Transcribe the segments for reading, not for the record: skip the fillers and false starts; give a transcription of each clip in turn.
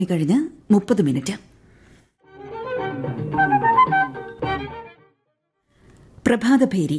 കഴിഞ്ഞ് 30 മിനിറ്റ്. പ്രഭാതഭേരി.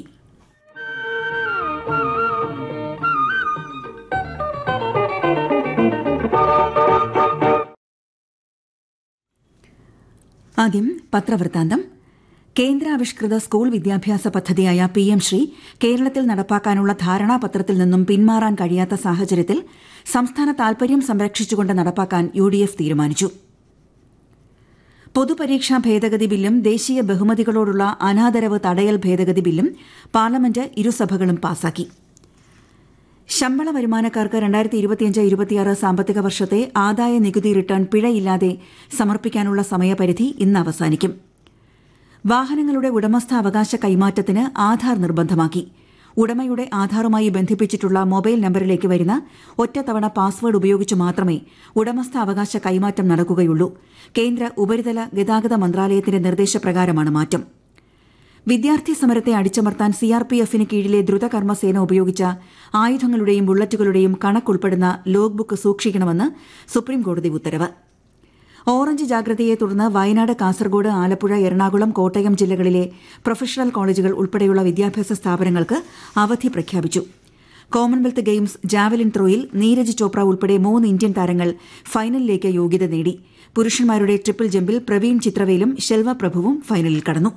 ആദ്യം പത്രവൃത്താന്തം. കേന്ദ്രാവിഷ്കൃത സ്കൂൾ വിദ്യാഭ്യാസ പദ്ധതിയായ PM ശ്രീ കേരളത്തിൽ നടപ്പാക്കാനുള്ള ധാരണാപത്രത്തിൽ നിന്നും പിന്മാറാൻ കഴിയാത്ത സാഹചര്യത്തിൽ സംസ്ഥാന താൽപര്യം സംരക്ഷിച്ചുകൊണ്ട് നടപ്പാക്കാൻ UDF തീരുമാനിച്ചു. പൊതുപരീക്ഷാ ഭേദഗതി ബില്ലും ദേശീയ ബഹുമതികളോടുള്ള അനാദരവ് തടയൽ ഭേദഗതി ബില്ലും പാർലമെന്റ് ഇരുസഭകളും പാസാക്കി. ശമ്പള വരുമാനക്കാർക്ക് 2025-26 സാമ്പത്തിക വർഷത്തെ ആദായ നികുതി റിട്ടേൺ പിഴയില്ലാതെ സമർപ്പിക്കാനുള്ള സമയപരിധി ഇന്ന് അവസാനിക്കും. വാഹനങ്ങളുടെ ഉടമസ്ഥാവകാശ കൈമാറ്റത്തിന് ആധാർ നിർബന്ധമാക്കി. ഉടമയുടെ ആധാറുമായി ബന്ധിപ്പിച്ചിട്ടുള്ള മൊബൈൽ നമ്പറിലേക്ക് വരുന്ന ഒറ്റത്തവണ പാസ്വേഡ് ഉപയോഗിച്ച് മാത്രമേ ഉടമസ്ഥാവകാശ കൈമാറ്റം നടക്കുകയുള്ളൂ. കേന്ദ്ര ഉപരിതല ഗതാഗത മന്ത്രാലയത്തിന്റെ നിർദ്ദേശപ്രകാരമാണ് മാറ്റം. വിദ്യാർത്ഥി സമരത്തെ അടിച്ചമർത്താൻ CRPFന് കീഴിലെ ദ്രുതകർമ്മസേന ഉപയോഗിച്ച ആയുധങ്ങളുടെയും ബുള്ളറ്റുകളുടെയും കണക്കുൾപ്പെടുന്ന ലോഗ് ബുക്ക് സൂക്ഷിക്കണമെന്ന് സുപ്രീംകോടതി ഉത്തരവ്. ഓറഞ്ച് ജാഗ്രതയെ തുടർന്ന് വയനാട്, കാസർഗോഡ്, ആലപ്പുഴ, എറണാകുളം, കോട്ടയം ജില്ലകളിലെ പ്രൊഫഷണൽ കോളേജുകൾ ഉൾപ്പെടെയുള്ള വിദ്യാഭ്യാസ സ്ഥാപനങ്ങൾക്ക് അവധി പ്രഖ്യാപിച്ചു. Commonwealth games javelin ത്രോയിൽ Neeraj Chopra ഉൾപ്പെടെ 3 ഇന്ത്യൻ താരങ്ങൾ ഫൈനലിലേക്ക് യോഗ്യത നേടി. പുരുഷന്മാരുടെ ട്രിപ്പിൾ ജമ്പിൽ പ്രവീൺ ചിത്രവേലും ശെൽവ പ്രഭുവും ഫൈനലിൽ കടന്നു.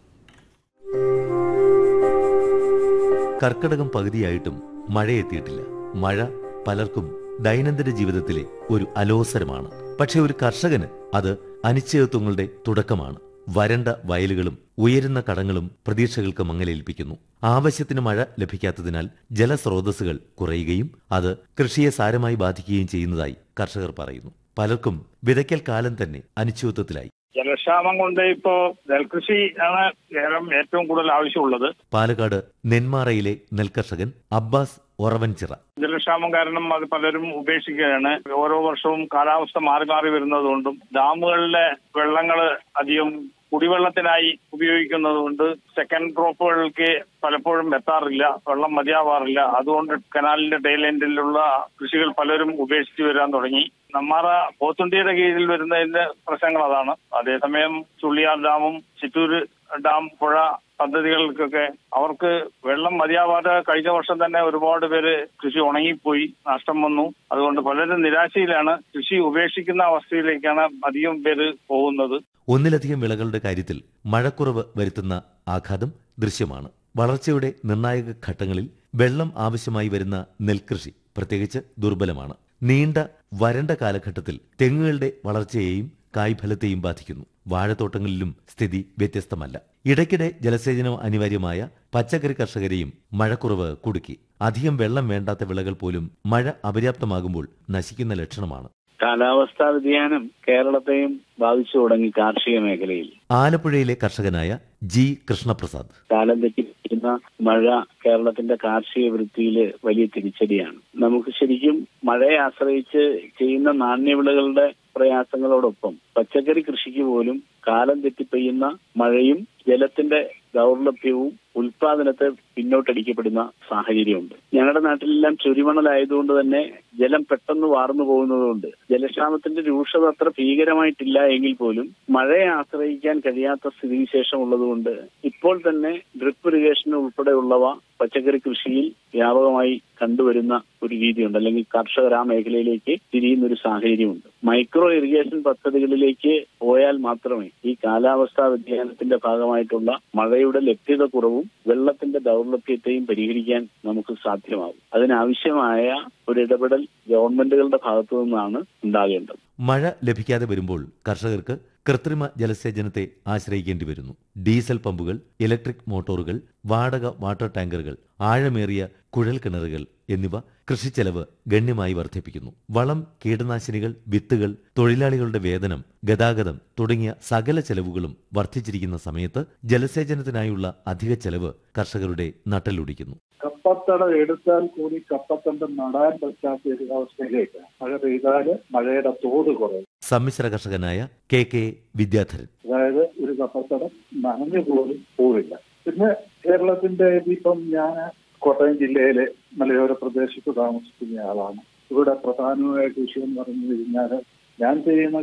കർക്കിടകം പകുതിയായിട്ടും മഴയെത്തിയിട്ടില്ല. മഴ പലർക്കും ദൈനംദിന ജീവിതത്തിലെ ഒരു അലോസരമാണ്. പക്ഷെ ഒരു കർഷകന് അത് അനിശ്ചിതത്വങ്ങളുടെ തുടക്കമാണ്. വരണ്ട വയലുകളും ഉയരുന്ന കടങ്ങളും പ്രതീക്ഷകൾക്ക് മങ്ങലേൽപ്പിക്കുന്നു. ആവശ്യത്തിന് മഴ ലഭിക്കാത്തതിനാൽ ജലസ്രോതസ്സുകൾ കുറയുകയും അത് കൃഷിയെ സാരമായി ബാധിക്കുകയും ചെയ്യുന്നതായി കർഷകർ പറയുന്നു. പലർക്കും വിതയ്ക്കൽ കാലം തന്നെ അനിശ്ചിതത്വത്തിലായി. ജലക്ഷാമം കൊണ്ട് ഇപ്പോ നെൽകൃഷി ആണ് ഏറ്റവും കൂടുതൽ ആവശ്യമുള്ളത്. പാലക്കാട് നെന്മാറയിലെ നെൽകർഷകൻ അബ്ബാസ് ഒറവൻചിറ. ജലക്ഷാമം കാരണം അത് പലരും ഉപേക്ഷിക്കുകയാണ്. ഓരോ വർഷവും കാലാവസ്ഥ മാറി മാറി വരുന്നതുകൊണ്ടും ഡാമുകളിലെ വെള്ളങ്ങൾ അധികം കുടിവെള്ളത്തിനായി ഉപയോഗിക്കുന്നതുകൊണ്ട് സെക്കൻഡ് ക്രോപ്പുകൾക്ക് പലപ്പോഴും എത്താറില്ല, വെള്ളം മതിയാവാറില്ല. അതുകൊണ്ട് കനാലിന്റെ ടൈലൻഡിലുള്ള കൃഷികൾ പലരും ഉപേക്ഷിച്ച് വരാൻ തുടങ്ങി. നെന്മാറ പോത്തുണ്ടിയുടെ കീഴിൽ വരുന്നതിന്റെ പ്രശ്നങ്ങൾ അതാണ്. അതേസമയം ചുള്ളിയാർ ഡാമും ചിറ്റൂര് ഡാം പുഴ പദ്ധതികൾക്കൊക്കെ അവർക്ക് വെള്ളം മതിയാവാതെ കഴിഞ്ഞ വർഷം തന്നെ ഒരുപാട് പേര് കൃഷി ഉണങ്ങിപ്പോയി, നഷ്ടം വന്നു. അതുകൊണ്ട് പലരും നിരാശയിലാണ്. കൃഷി ഉപേക്ഷിക്കുന്ന അവസ്ഥയിലേക്കാണ് അധികം പേര് പോകുന്നത്. ഒന്നിലധികം വിളകളുടെ കാര്യത്തിൽ മഴക്കുറവ് വരുത്തുന്ന ആഘാതം ദൃശ്യമാണ്. വളർച്ചയുടെ നിർണായക ഘട്ടങ്ങളിൽ വെള്ളം ആവശ്യമായി വരുന്ന നെൽകൃഷി പ്രത്യേകിച്ച് ദുർബലമാണ്. നീണ്ട വരണ്ട കാലഘട്ടത്തിൽ തെങ്ങുകളുടെ വളർച്ചയെയും കായ്ഫലത്തെയും ബാധിക്കുന്നു. വാഴത്തോട്ടങ്ങളിലും സ്ഥിതി വ്യത്യസ്തമല്ല. ഇടയ്ക്കിടെ ജലസേചനം അനിവാര്യമായ പച്ചക്കറി കർഷകരെയും മഴക്കുറവ് കുടുക്കി. അധികം വെള്ളം വേണ്ടാത്ത വിളകൾ പോലും മഴ അപര്യാപ്തമാകുമ്പോൾ നശിക്കുന്ന ലക്ഷണമാണ്. കാലാവസ്ഥാ വ്യതിയാനം കേരളത്തെയും ബാധിച്ചു തുടങ്ങി കാർഷിക മേഖലയിൽ. ആലപ്പുഴയിലെ കർഷകനായ G. കൃഷ്ണപ്രസാദ്. കാലം തെറ്റിപ്പിക്കുന്ന മഴ കേരളത്തിന്റെ കാർഷിക വൃത്തിയിൽ വലിയ തിരിച്ചടിയാണ്. നമുക്ക് ശരിക്കും മഴയെ ആശ്രയിച്ച് ചെയ്യുന്ന നാണ്യവിളകളുടെ പ്രയാസങ്ങളോടൊപ്പം പച്ചക്കറി കൃഷിക്ക് പോലും കാലം തെറ്റിപ്പെയ്യുന്ന മഴയും ജലത്തിന്റെ ദൗർലഭ്യവും ഉൽപാദനത്തെ പിന്നോട്ടടിക്കപ്പെടുന്ന സാഹചര്യമുണ്ട്. ഞങ്ങളുടെ നാട്ടിലെല്ലാം ചുരിമണലായതുകൊണ്ട് തന്നെ ജലം പെട്ടെന്ന് വാർന്നു പോകുന്നതുകൊണ്ട് ജലക്ഷാമത്തിന്റെ രൂക്ഷത അത്ര ഭീകരമായിട്ടില്ല എങ്കിൽ പോലും മഴയെ ആശ്രയിക്കാൻ കഴിയാത്ത സ്ഥിതിവിശേഷം ഉള്ളതുകൊണ്ട് ഇപ്പോൾ തന്നെ ഡ്രിപ്പ് ഇറിഗേഷൻ ഉൾപ്പെടെയുള്ളവ പച്ചക്കറി കൃഷിയിൽ വ്യാപകമായി കണ്ടുവരുന്ന ഒരു രീതിയുണ്ട്. അല്ലെങ്കിൽ കർഷകർ ആ മേഖലയിലേക്ക് തിരിയുന്ന ഒരു സാഹചര്യമുണ്ട്. മൈക്രോ ഇറിഗേഷൻ പദ്ധതികളിലേക്ക് പോയാൽ മാത്രമേ ഈ കാലാവസ്ഥാ വ്യതിയാനത്തിന്റെ ഭാഗമായിട്ടുള്ള മഴയുടെ ലഭ്യത കുറവും വെള്ളത്തിന്റെ ദൗർലഭ്യത്തെയും പരിഹരിക്കാൻ നമുക്ക് സാധ്യമാകും. അതിനാവശ്യമായ ഒരു ഇടപെടൽ ഗവൺമെന്റുകളുടെ ഭാഗത്തു നിന്നാണ് ഉണ്ടാകേണ്ടത്. മഴ ലഭിക്കാതെ വരുമ്പോൾ കർഷകർക്ക് കൃത്രിമ ജലസേചനത്തെ ആശ്രയിക്കേണ്ടി വരുന്നു. ഡീസൽ പമ്പുകൾ, ഇലക്ട്രിക് മോട്ടോറുകൾ, വാടക വാട്ടർ ടാങ്കറുകൾ, ആഴമേറിയ കുഴൽ കിണറുകൾ എന്നിവ കൃഷിച്ചെലവ് ഗണ്യമായി വർദ്ധിപ്പിക്കുന്നു. വളം, കീടനാശിനികൾ, വിത്തുകൾ, തൊഴിലാളികളുടെ വേതനം, ഗതാഗതം തുടങ്ങിയ സകല ചെലവുകളും വർദ്ധിച്ചിരിക്കുന്ന സമയത്ത് ജലസേചനത്തിനായുള്ള അധിക ചെലവ് കർഷകരുടെ നട്ടെല്ലൊടിക്കുന്നു. കപ്പത്തടം എടുത്താൽ കൂടി കപ്പത്തണ്ടം നടാൻ പറ്റാത്ത ഒരു അവസ്ഥയിലേക്ക് മഴ പെയ്താൽ മഴയുടെ തോത് കുറയും. സമ്മിശ്ര കർഷകനായ KK വിദ്യാധരൻ. അതായത് ഒരു കപ്പത്തടം നനഞ്ഞു പോലും പോവില്ല. പിന്നെ കേരളത്തിന്റെ ഇപ്പം ഞാൻ കോട്ടയം ജില്ലയിലെ മലയോര പ്രദേശത്ത് താമസിക്കുന്ന ആളാണ്. ഇവിടെ പ്രധാനമായ കൃഷി എന്ന് പറഞ്ഞു കഴിഞ്ഞാൽ ഞാൻ ചെയ്യുന്ന